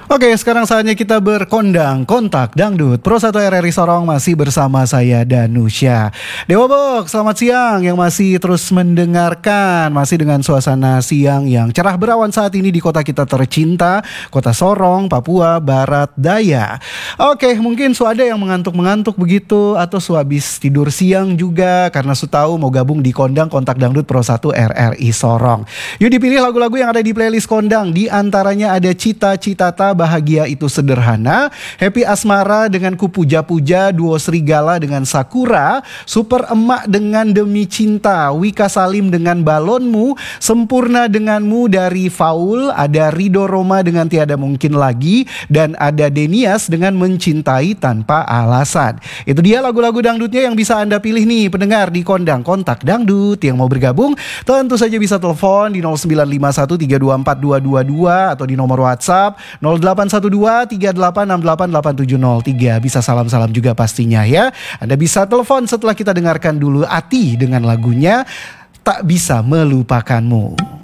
Oke, sekarang saatnya kita berkondang kontak dangdut Pro 1 RRI Sorong masih bersama saya Danusya. Dewa Box, selamat siang yang masih terus mendengarkan, masih dengan suasana siang yang cerah berawan saat ini di kota kita tercinta, Kota Sorong, Papua Barat Daya. Oke, mungkin ada yang mengantuk-mengantuk begitu atau habis tidur siang juga karena tahu mau gabung di kondang kontak dangdut Pro 1 RRI Sorong. Yuk dipilih lagu-lagu yang ada di playlist kondang, di antaranya ada Cita-Citata Bahagia Itu Sederhana, Happy Asmara dengan Ku Puja-Puja, Duo Serigala dengan Sakura, Super Emak dengan Demi Cinta, Wika Salim dengan Balonmu, Sempurna Denganmu dari Faul, ada Rido Roma dengan Tiada Mungkin Lagi, dan ada Denias dengan Mencintai Tanpa Alasan. Itu dia lagu-lagu dangdutnya yang bisa Anda pilih nih pendengar di kondang kontak dangdut. Yang mau bergabung tentu saja bisa telepon di 0951324222 atau di nomor WhatsApp 081238688703. Bisa salam-salam juga pastinya ya. Anda bisa telepon setelah kita dengarkan dulu Ati dengan lagunya Tak Bisa Melupakanmu.